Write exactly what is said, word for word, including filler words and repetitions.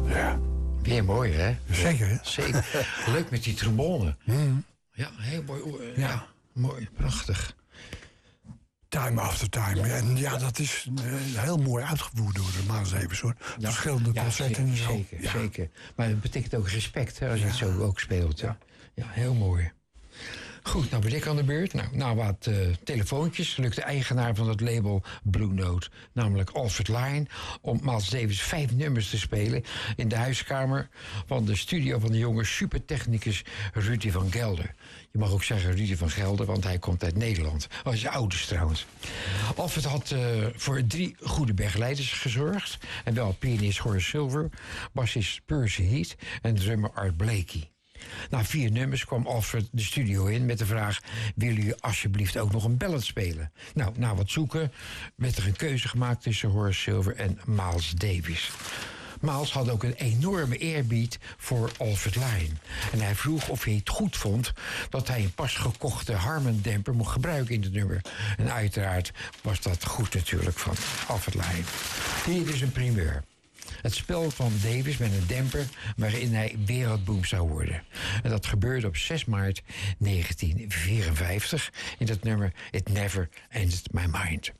Ja. Weer mooi, hè? Zeker, hè? Zeker. Leuk met die trombone. Mm. Ja, heel mooi. Uh, Ja. ja, mooi, prachtig. Time after time. Ja. En ja, dat is uh, heel mooi uitgevoerd door de Miles Davis, hoor. Ja. Verschillende ja, concerten en zo. Zeker, Ja. zeker. Maar het betekent ook respect, hè, als je Ja. het zo ook speelt. Ja, ja heel mooi. Goed, nou ben ik aan de beurt. Nou, nou wat uh, telefoontjes lukt de eigenaar van het label Blue Note, namelijk Alfred Lion, om Miles Davis vijf nummers te spelen in de huiskamer van de studio van de jonge supertechnicus Rudy van Gelder. Je mag ook zeggen Rudy van Gelder, want hij komt uit Nederland. Oh, hij is ouders trouwens. Alfred had uh, voor drie goede begeleiders gezorgd. En wel pianist Horace Silver, bassist Percy Heath en drummer Art Blakey. Na vier nummers kwam Alfred de studio in met de vraag: willen jullie alsjeblieft ook nog een ballad spelen? Nou, na wat zoeken werd er een keuze gemaakt tussen Horace Silver en Miles Davis. Miles had ook een enorme eerbied voor Alfred Lion. En hij vroeg of hij het goed vond dat hij een pas gekochte Harman-demper mocht gebruiken in het nummer. En uiteraard was dat goed natuurlijk van Alfred Lion. Hier is een primeur. Het spel van Davis met een demper waarin hij wereldboom zou worden. En dat gebeurde op zes maart negentien vierenvijftig in het nummer It Never Entered My Mind.